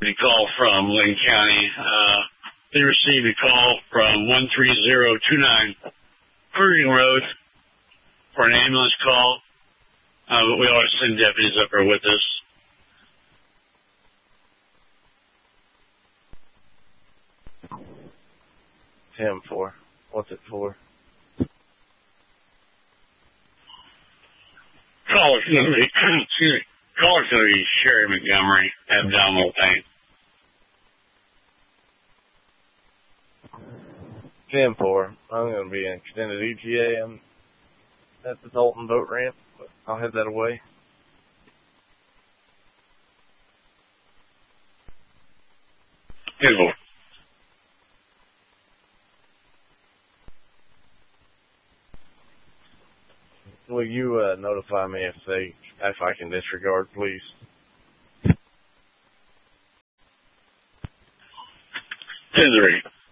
A call from Lynn County. They received a call from 13029 Pershing Road for an ambulance call. But we always send deputies up there with us. 10-4. What's it for? Caller's going to be, excuse me, caller's going to be Sherry Montgomery, abdominal pain. 10-4. I'm going to be in extended ETA. I'm at the Dalton boat ramp, but I'll head that away. Good. Will you notify me if I can disregard, please? 10-3.